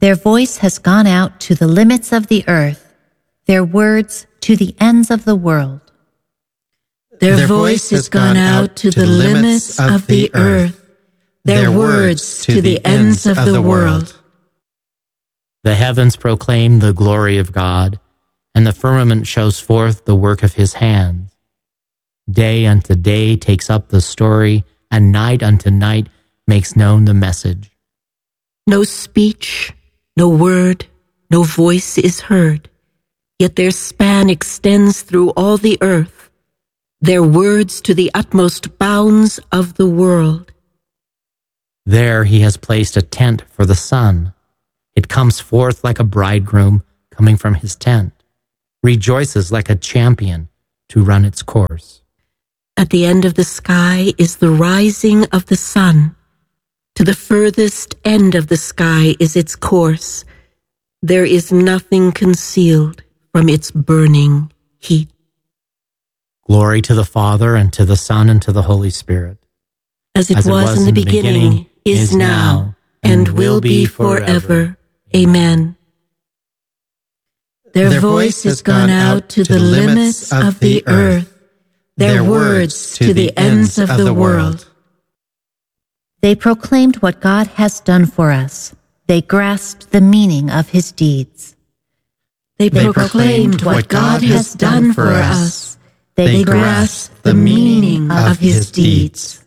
Their voice has gone out to the limits of the earth, their words to the ends of the world. Their voice has gone out to the limits of the earth, their words to the ends of the world. The heavens proclaim the glory of God, and the firmament shows forth the work of his hands. Day unto day takes up the story, and night unto night makes known the message. No speech, no word, no voice is heard, yet their span extends through all the earth, their words to the utmost bounds of the world. There he has placed a tent for the sun. It comes forth like a bridegroom coming from his tent, rejoices like a champion to run its course. At the end of the sky is the rising of the sun. To the furthest end of the sky is its course. There is nothing concealed from its burning heat. Glory to the Father, and to the Son, and to the Holy Spirit. As it was in the beginning, is now, and will be forever. Amen. Their voice has gone out to the limits of the earth, their words to the ends of the world. They proclaimed what God has done for us. They grasped the meaning of his deeds. They proclaimed what God has done for us. They grasped the meaning of his deeds.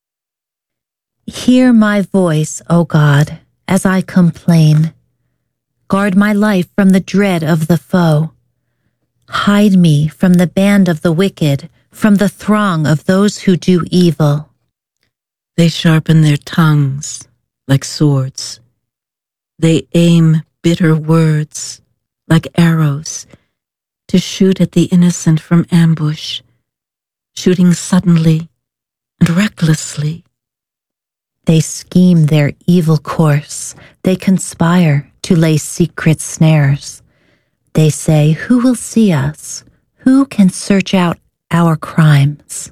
Hear my voice, O God, as I complain. Guard my life from the dread of the foe. Hide me from the band of the wicked, from the throng of those who do evil. They sharpen their tongues like swords. They aim bitter words like arrows to shoot at the innocent from ambush, shooting suddenly and recklessly. They scheme their evil course. They conspire to lay secret snares. They say, "Who will see us? Who can search out our crimes?"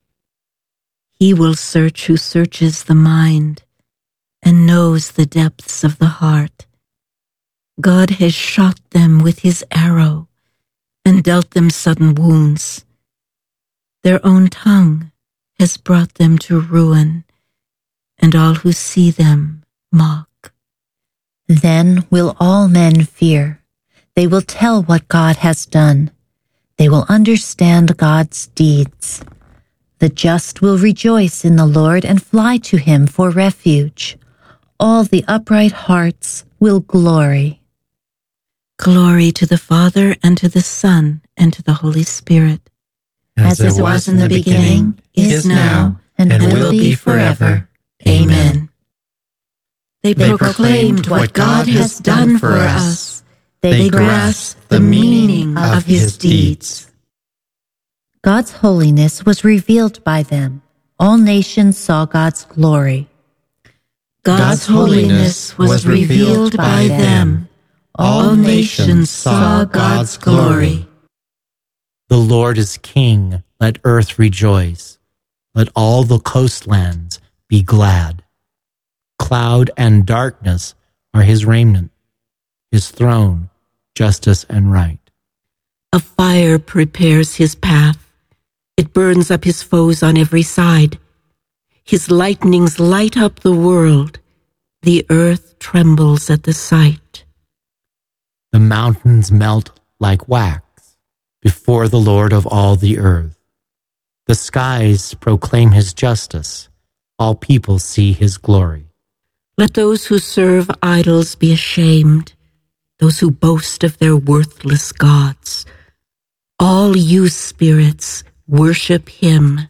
He will search who searches the mind and knows the depths of the heart. God has shot them with his arrow and dealt them sudden wounds. Their own tongue has brought them to ruin, and all who see them mock. Then will all men fear. They will tell what God has done. They will understand God's deeds. The just will rejoice in the Lord and fly to him for refuge. All the upright hearts will glory. Glory to the Father, and to the Son, and to the Holy Spirit. As it was in the beginning, is now, and will be forever. Amen. They proclaimed what God has done for us. They grasped the meaning of his deeds. God's holiness was revealed by them. All nations saw God's glory. God's holiness was revealed by them. All nations saw God's glory. The Lord is King. Let earth rejoice. Let all the coastlands be glad. Cloud and darkness are his raiment. His throne, justice and right. A fire prepares his path. It burns up his foes on every side. His lightnings light up the world. The earth trembles at the sight. The mountains melt like wax before the Lord of all the earth. The skies proclaim his justice. All people see his glory. Let those who serve idols be ashamed, those who boast of their worthless gods. All you spirits, worship him.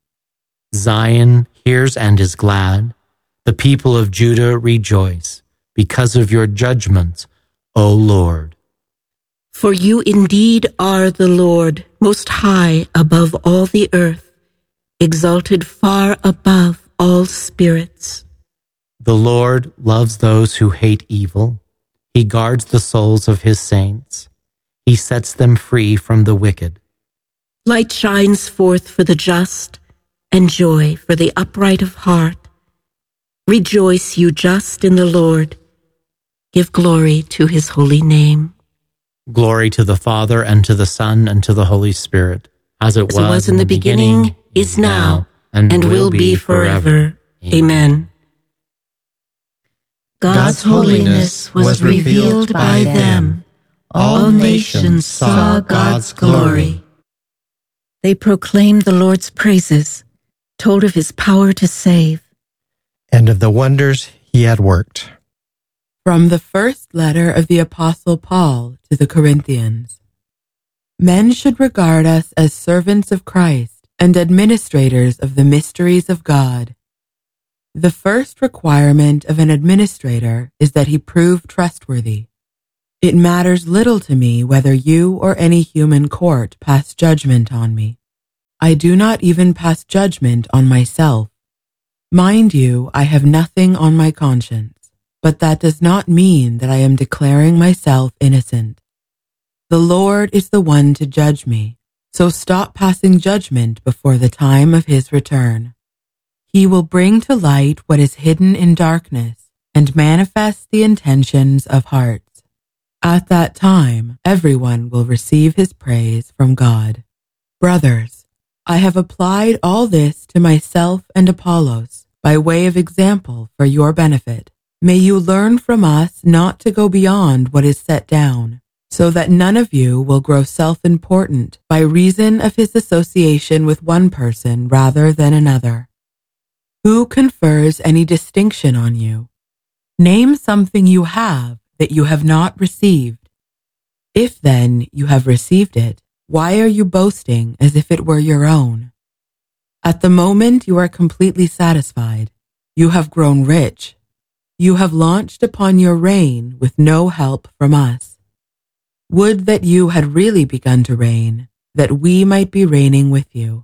Zion hears and is glad. The people of Judah rejoice because of your judgments, O Lord. For you indeed are the Lord, most high above all the earth, exalted far above all spirits. The Lord loves those who hate evil. He guards the souls of his saints. He sets them free from the wicked. Light shines forth for the just, and joy for the upright of heart. Rejoice, you just, in the Lord. Give glory to his holy name. Glory to the Father, and to the Son, and to the Holy Spirit, as it was in the beginning, is now, and will be forever. Amen. God's holiness was revealed by them. All nations saw God's glory. They proclaimed the Lord's praises, told of his power to save, and of the wonders he had worked. From the first letter of the Apostle Paul to the Corinthians. Men should regard us as servants of Christ and administrators of the mysteries of God. The first requirement of an administrator is that he prove trustworthy. It matters little to me whether you or any human court pass judgment on me. I do not even pass judgment on myself. Mind you, I have nothing on my conscience, but that does not mean that I am declaring myself innocent. The Lord is the one to judge me, so stop passing judgment before the time of his return. He will bring to light what is hidden in darkness and manifest the intentions of hearts. At that time, everyone will receive his praise from God. Brothers, I have applied all this to myself and Apollos by way of example for your benefit. May you learn from us not to go beyond what is set down, so that none of you will grow self-important by reason of his association with one person rather than another. Who confers any distinction on you? Name something you have that you have not received. If then you have received it, why are you boasting as if it were your own? At the moment you are completely satisfied. You have grown rich. You have launched upon your reign with no help from us. Would that you had really begun to reign, that we might be reigning with you.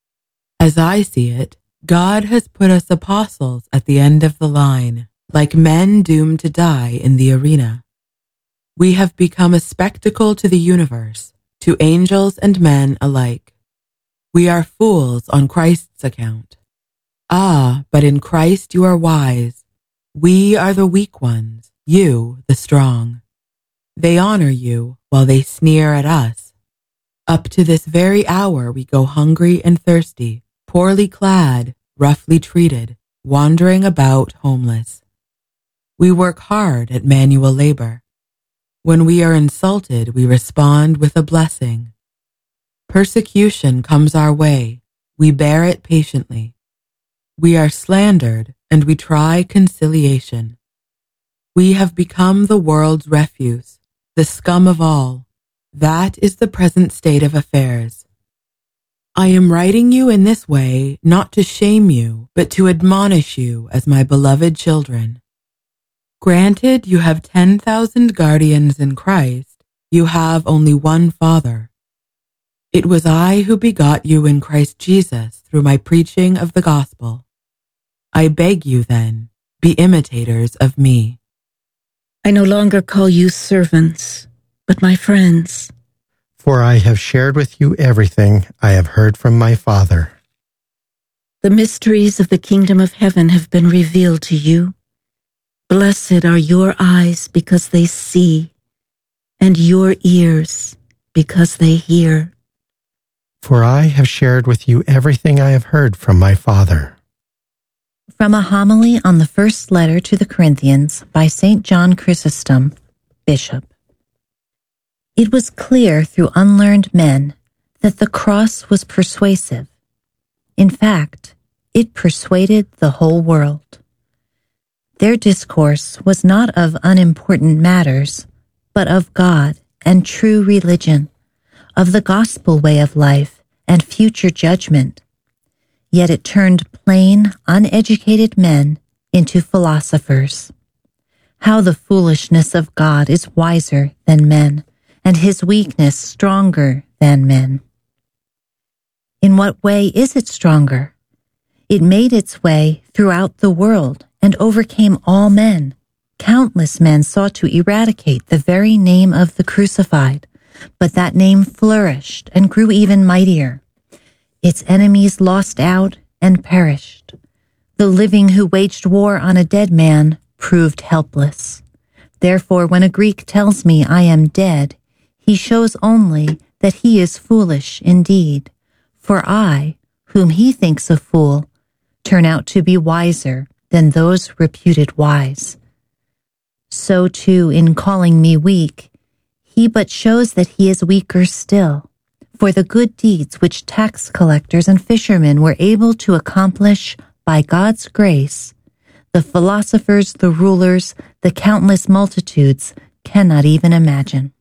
As I see it, God has put us apostles at the end of the line, like men doomed to die in the arena. We have become a spectacle to the universe, to angels and men alike. We are fools on Christ's account. Ah, but in Christ you are wise. We are the weak ones, you the strong. They honor you while they sneer at us. Up to this very hour we go hungry and thirsty, poorly clad, roughly treated, wandering about homeless. We work hard at manual labor. When we are insulted, we respond with a blessing. Persecution comes our way. We bear it patiently. We are slandered, and we try conciliation. We have become the world's refuse, the scum of all. That is the present state of affairs. I am writing you in this way not to shame you, but to admonish you as my beloved children. Granted, you have 10,000 guardians in Christ, you have only one Father. It was I who begot you in Christ Jesus through my preaching of the gospel. I beg you then, be imitators of me. I no longer call you servants, but my friends. For I have shared with you everything I have heard from my Father. The mysteries of the kingdom of heaven have been revealed to you. Blessed are your eyes because they see, and your ears because they hear. For I have shared with you everything I have heard from my Father. From a homily on the first letter to the Corinthians by St. John Chrysostom, Bishop. It was clear through unlearned men that the cross was persuasive. In fact, it persuaded the whole world. Their discourse was not of unimportant matters, but of God and true religion, of the gospel way of life and future judgment. Yet it turned plain, uneducated men into philosophers. How the foolishness of God is wiser than men, and his weakness stronger than men. In what way is it stronger? It made its way throughout the world and overcame all men. Countless men sought to eradicate the very name of the crucified, but that name flourished and grew even mightier. Its enemies lost out and perished. The living who waged war on a dead man proved helpless. Therefore, when a Greek tells me I am dead, he shows only that he is foolish indeed. For I, whom he thinks a fool, turn out to be wiser than those reputed wise. So too, in calling me weak, he but shows that he is weaker still. For the good deeds which tax collectors and fishermen were able to accomplish by God's grace, the philosophers, the rulers, the countless multitudes cannot even imagine.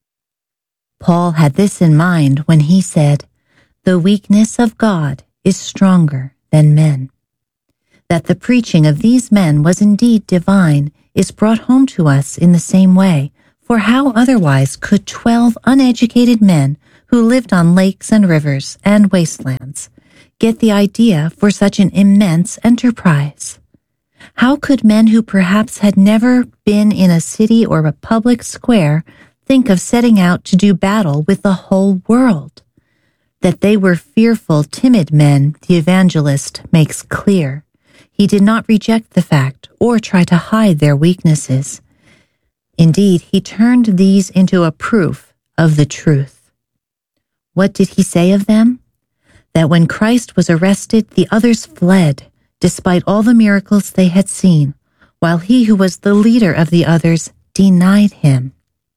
Paul had this in mind when he said, "The weakness of God is stronger than men." That the preaching of these men was indeed divine is brought home to us in the same way, for how otherwise could 12 uneducated men who lived on lakes and rivers and wastelands get the idea for such an immense enterprise? How could men who perhaps had never been in a city or a public square think of setting out to do battle with the whole world? That they were fearful, timid men, the evangelist makes clear. He did not reject the fact or try to hide their weaknesses. Indeed, he turned these into a proof of the truth. What did he say of them? That when Christ was arrested, the others fled, despite all the miracles they had seen, while he who was the leader of the others denied him.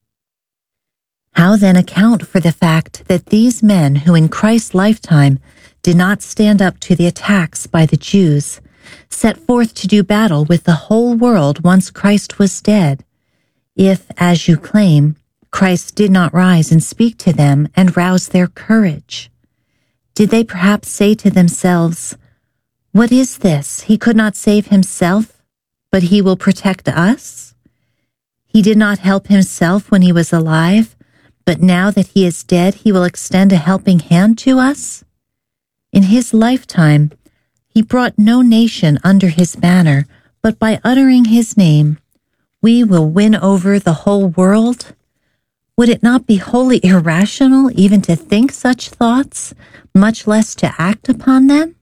How then account for the fact that these men who in Christ's lifetime did not stand up to the attacks by the Jews, set forth to do battle with the whole world once Christ was dead, if, as you claim, Christ did not rise and speak to them and rouse their courage? Did they perhaps say to themselves, "What is this? He could not save himself, but he will protect us? He did not help himself when he was alive, but now that he is dead, he will extend a helping hand to us?" In his lifetime, he brought no nation under his banner, but by uttering his name, we will win over the whole world. Would it not be wholly irrational even to think such thoughts, much less to act upon them?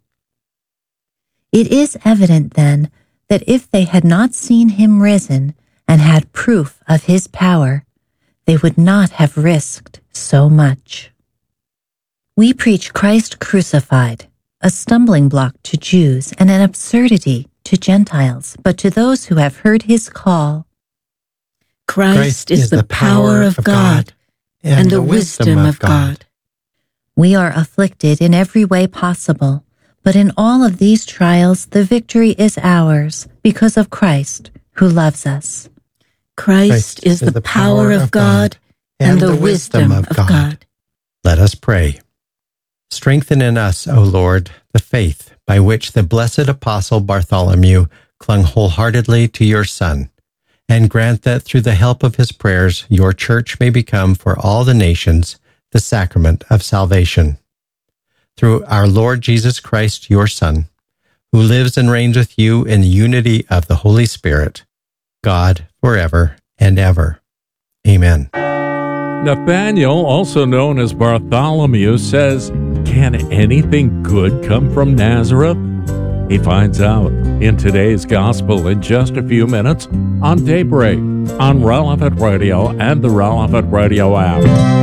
It is evident, then, that if they had not seen him risen and had proof of his power, they would not have risked so much. We preach Christ crucified, a stumbling block to Jews and an absurdity to Gentiles, but to those who have heard his call, Christ is the power of God and the wisdom of God. We are afflicted in every way possible, but in all of these trials the victory is ours because of Christ who loves us. Christ is the power of God and the wisdom of God. Let us pray. Strengthen in us, O Lord, the faith by which the blessed apostle Bartholomew clung wholeheartedly to your Son, and grant that through the help of his prayers your church may become for all the nations the sacrament of salvation. Through our Lord Jesus Christ, your Son, who lives and reigns with you in the unity of the Holy Spirit, God, forever and ever. Amen. Nathanael, also known as Bartholomew, says, "Can anything good come from Nazareth?" He finds out in today's gospel in just a few minutes on Daybreak, on Relevant Radio and the Relevant Radio app.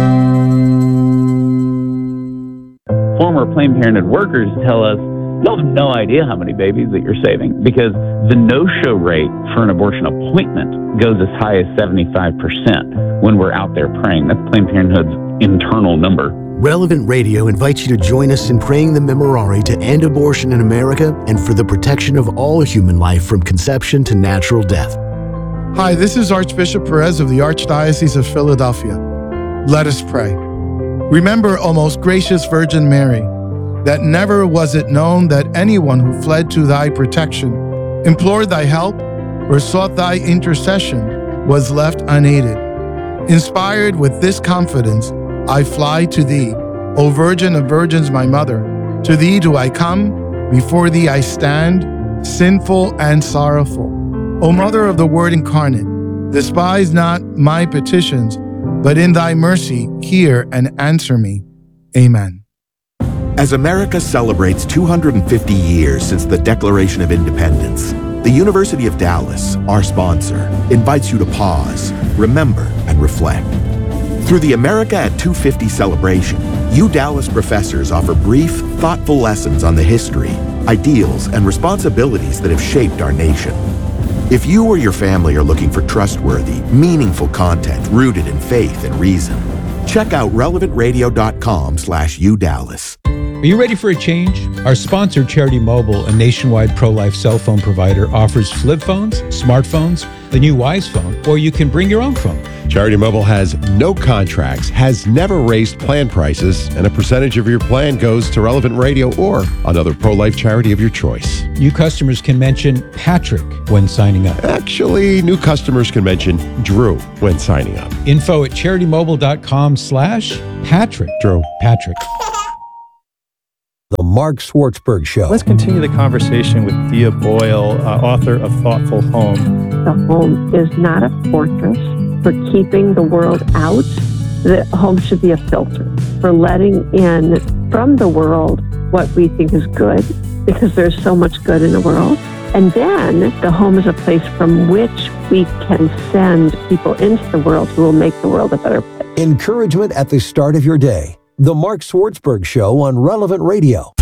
Former Planned Parenthood workers tell us, you'll have no idea how many babies that you're saving because the no-show rate for an abortion appointment goes as high as 75% when we're out there praying. That's Planned Parenthood's internal number. Relevant Radio invites you to join us in praying the Memorare to end abortion in America and for the protection of all human life from conception to natural death. Hi, this is Archbishop Perez of the Archdiocese of Philadelphia. Let us pray. Remember, O most gracious Virgin Mary, that never was it known that anyone who fled to thy protection, implored thy help, or sought thy intercession was left unaided. Inspired with this confidence, I fly to thee, O Virgin of Virgins, my mother. To thee do I come, before thee I stand, sinful and sorrowful. O Mother of the Word incarnate, despise not my petitions, but in thy mercy hear and answer me. Amen. As America celebrates 250 years since the Declaration of Independence, The University of Dallas, our sponsor, invites you to pause, remember, and reflect. Through the America at 250 celebration, UDallas professors offer brief, thoughtful lessons on the history, ideals, and responsibilities that have shaped our nation. If you or your family are looking for trustworthy, meaningful content rooted in faith and reason, check out relevantradio.com/UDallas. Are you ready for a change? Our sponsor, Charity Mobile, a nationwide pro-life cell phone provider, offers flip phones, smartphones, the new Wise phone, or you can bring your own phone. Charity Mobile has no contracts, has never raised plan prices, and a percentage of your plan goes to Relevant Radio or another pro-life charity of your choice. New customers can mention Patrick when signing up. Actually, new customers can mention Drew when signing up. Info at CharityMobile.com/Patrick. Drew. Patrick. The Mark Schwartzberg Show. Let's continue the conversation with Thea Boyle, author of Thoughtful Home. The home is not a fortress for keeping the world out. The home should be a filter for letting in from the world what we think is good, because there's so much good in the world. And then the home is a place from which we can send people into the world who will make the world a better place. Encouragement at the start of your day. The Mark Schwartzberg Show on Relevant Radio.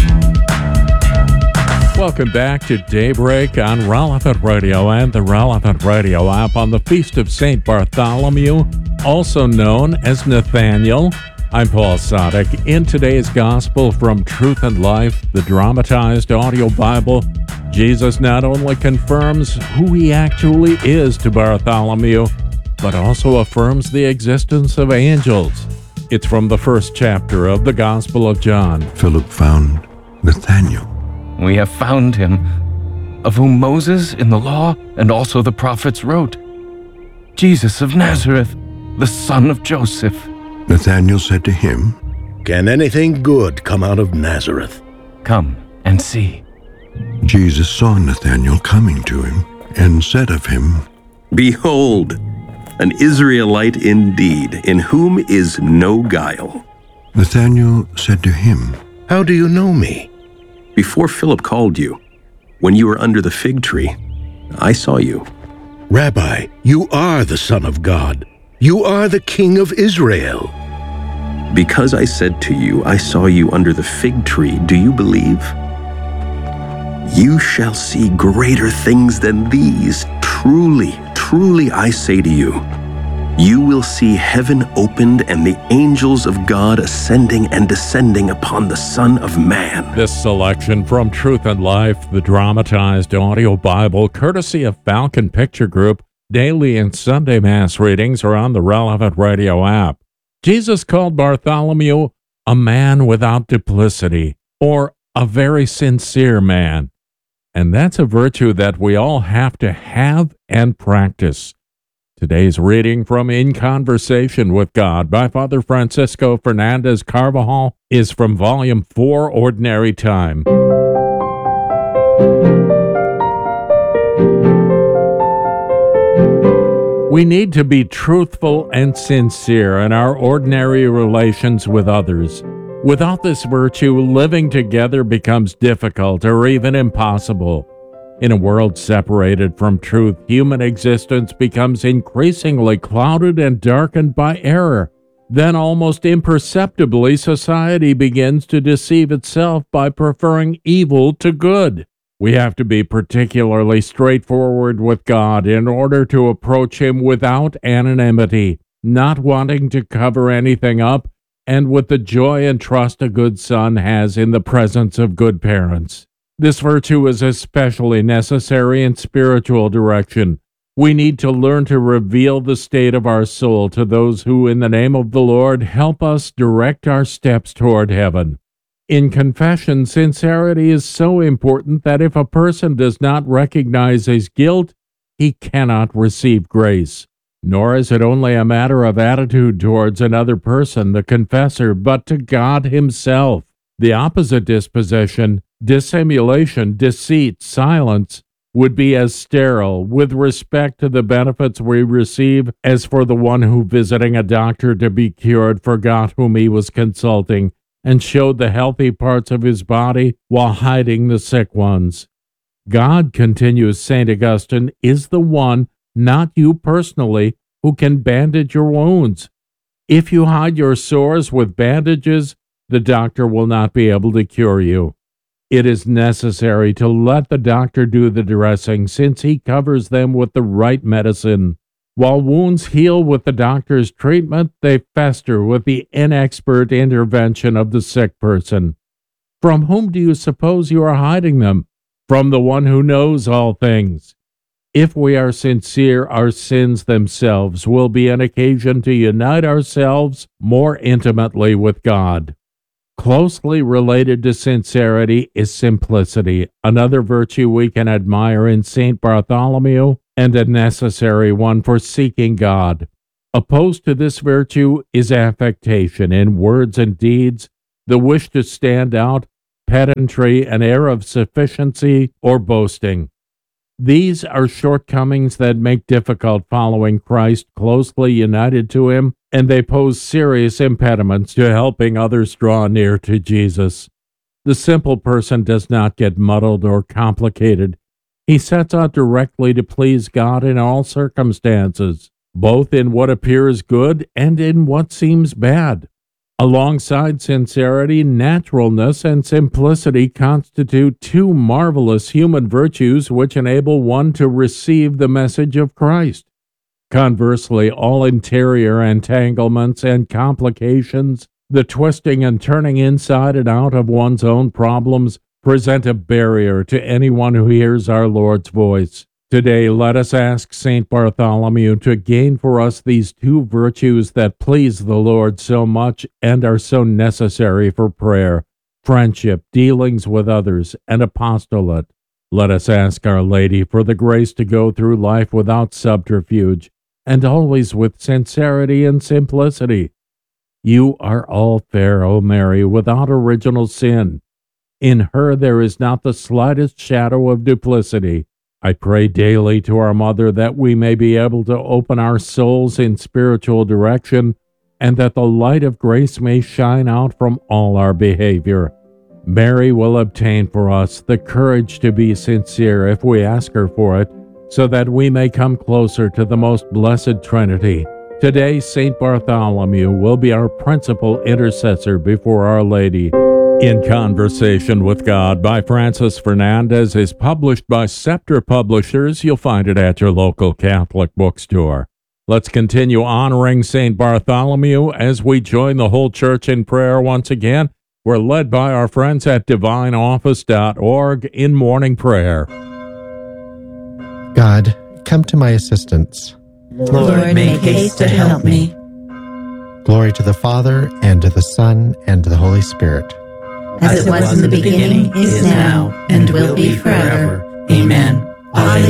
Welcome back to Daybreak on Relevant Radio and the Relevant Radio app on the Feast of St. Bartholomew, also known as Nathaniel. I'm Paul Sadek. In today's Gospel from Truth and Life, the dramatized audio Bible, Jesus not only confirms who he actually is to Bartholomew, but also affirms the existence of angels. It's from the first chapter of the Gospel of John. Philip found Nathanael. We have found him, of whom Moses in the law and also the prophets wrote, Jesus of Nazareth, the son of Joseph. Nathanael said to him, Can anything good come out of Nazareth? Come and see. Jesus saw Nathanael coming to him and said of him, Behold, an Israelite indeed, in whom is no guile. Nathanael said to him, How do you know me? Before Philip called you, when you were under the fig tree, I saw you. Rabbi, you are the Son of God. You are the King of Israel. Because I said to you, I saw you under the fig tree, do you believe? You shall see greater things than these. Truly, truly, I say to you, you will see heaven opened and the angels of God ascending and descending upon the Son of Man. This selection from Truth and Life, the dramatized audio Bible, courtesy of Falcon Picture Group, daily and Sunday Mass readings are on the Relevant Radio app. Jesus called Bartholomew a man without duplicity, or a very sincere man. And that's a virtue that we all have to have and practice. Today's reading from In Conversation with God by Father Francisco Fernandez Carvajal is from Volume 4, Ordinary Time. We need to be truthful and sincere in our ordinary relations with others. Without this virtue, living together becomes difficult or even impossible. In a world separated from truth, human existence becomes increasingly clouded and darkened by error. Then, almost imperceptibly, society begins to deceive itself by preferring evil to good. We have to be particularly straightforward with God in order to approach Him without anonymity, not wanting to cover anything up, and with the joy and trust a good son has in the presence of good parents. This virtue is especially necessary in spiritual direction. We need to learn to reveal the state of our soul to those who, in the name of the Lord, help us direct our steps toward heaven. In confession, sincerity is so important that if a person does not recognize his guilt, he cannot receive grace. Nor is it only a matter of attitude towards another person, the confessor, but to God Himself. The opposite disposition, dissimulation, deceit, silence, would be as sterile with respect to the benefits we receive as for the one who, visiting a doctor to be cured, forgot whom he was consulting and showed the healthy parts of his body while hiding the sick ones. God, continues St. Augustine, is the one, not you personally, who can bandage your wounds. If you hide your sores with bandages, the doctor will not be able to cure you. It is necessary to let the doctor do the dressing, since he covers them with the right medicine. While wounds heal with the doctor's treatment, they fester with the inexpert intervention of the sick person. From whom do you suppose you are hiding them? From the one who knows all things. If we are sincere, our sins themselves will be an occasion to unite ourselves more intimately with God. Closely related to sincerity is simplicity, another virtue we can admire in St. Bartholomew, and a necessary one for seeking God. Opposed to this virtue is affectation in words and deeds, the wish to stand out, pedantry, an air of sufficiency, or boasting. These are shortcomings that make difficult following Christ closely united to him, and they pose serious impediments to helping others draw near to Jesus. The simple person does not get muddled or complicated. He sets out directly to please God in all circumstances, both in what appears good and in what seems bad. Alongside sincerity, naturalness and simplicity constitute two marvelous human virtues which enable one to receive the message of Christ. Conversely, all interior entanglements and complications, the twisting and turning inside and out of one's own problems, present a barrier to anyone who hears our Lord's voice. Today, let us ask St. Bartholomew to gain for us these two virtues that please the Lord so much and are so necessary for prayer: friendship, dealings with others, and apostolate. Let us ask Our Lady for the grace to go through life without subterfuge, and always with sincerity and simplicity. You are all fair, O Mary, without original sin. In her there is not the slightest shadow of duplicity. I pray daily to our Mother that we may be able to open our souls in spiritual direction, and that the light of grace may shine out from all our behavior. Mary will obtain for us the courage to be sincere if we ask her for it, so that we may come closer to the most blessed Trinity. Today, St. Bartholomew will be our principal intercessor before Our Lady. In Conversation with God by Francis Fernandez is published by Scepter Publishers. You'll find it at your local Catholic bookstore. Let's continue honoring St. Bartholomew as we join the whole church in prayer once again. We're led by our friends at divineoffice.org in morning prayer. God, come to my assistance. Lord, make haste to help me. Glory to the Father, and to the Son, and to the Holy Spirit. As it was in the beginning, is now, and will be forever. Amen. Alleluia.